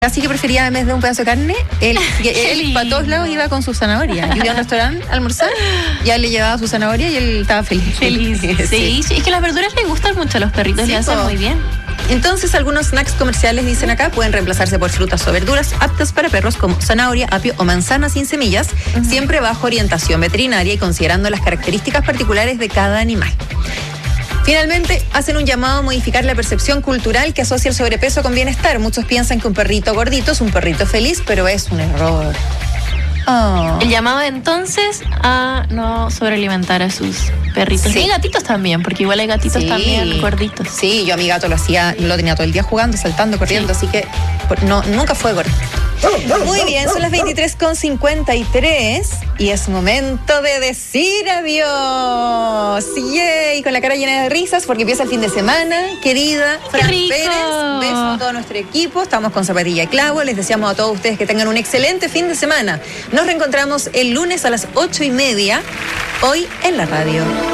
Así que prefería, en vez de un pedazo de carne, él para todos lados iba con su zanahoria. Yo iba a un restaurante a almorzar, ya le llevaba su zanahoria y él estaba feliz. Sí, es que las verduras les gustan mucho a los perritos, le hacen muy bien. Entonces, algunos snacks comerciales, dicen acá, pueden reemplazarse por frutas o verduras aptas para perros como zanahoria, apio o manzana sin semillas, siempre bajo orientación veterinaria y considerando las características particulares de cada animal. Finalmente, hacen un llamado a modificar la percepción cultural que asocia el sobrepeso con bienestar. Muchos piensan que un perrito gordito es un perrito feliz, pero es un error. El llamado entonces a no sobrealimentar a sus perritos. Sí. Y gatitos también, porque igual hay gatitos también gorditos. Sí, yo a mi gato lo tenía todo el día jugando, saltando, corriendo, así que nunca fue gordito. Muy bien, son las 23:53 y es momento de decir adiós. Yay, con la cara llena de risas porque empieza el fin de semana, querida Fran Pérez. Besos a todo nuestro equipo. Estamos con Zapatilla y Clavo. Les deseamos a todos ustedes que tengan un excelente fin de semana. Nos reencontramos el lunes a las 8:30, hoy en la radio.